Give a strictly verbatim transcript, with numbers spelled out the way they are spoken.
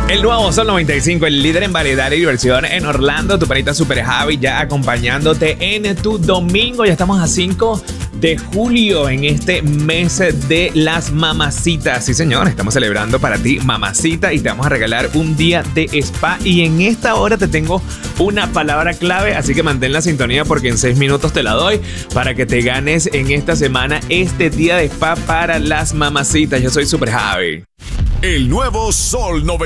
El nuevo Sol noventa y cinco, el líder en variedad y diversión en Orlando. Tu panita Super Javi ya acompañándote en tu domingo. Ya estamos a cinco de julio en este mes de las mamacitas. Sí, señor, estamos celebrando para ti, mamacita, y te vamos a regalar un día de spa. Y en esta hora te tengo una palabra clave, así que mantén la sintonía porque en seis minutos te la doy para que te ganes en esta semana este día de spa para las mamacitas. Yo soy Super Javi. El nuevo Sol noventa